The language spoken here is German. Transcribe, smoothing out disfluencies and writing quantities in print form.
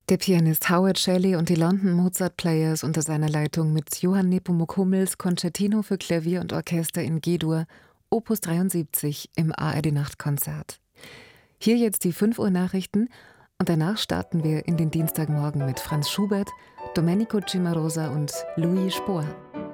Der Pianist Howard Shelley und die London Mozart Players unter seiner Leitung mit Johann Nepomuk Hummels Concertino für Klavier und Orchester in G-Dur, Opus 73 im ARD-Nachtkonzert. Hier jetzt die 5 Uhr Nachrichten und danach starten wir in den Dienstagmorgen mit Franz Schubert, Domenico Cimarosa und Louis Spohr.